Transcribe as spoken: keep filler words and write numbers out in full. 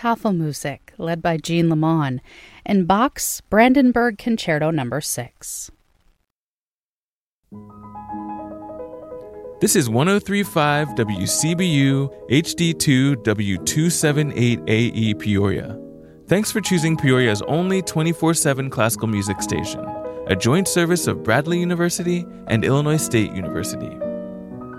Tafelmusik, led by Jean Lemon, and Bach's Brandenburg Concerto Number six. This is one oh three point five W C B U H D two W two seventy-eight A E Peoria. Thanks for choosing Peoria's only twenty-four seven classical music station, a joint service of Bradley University and Illinois State University.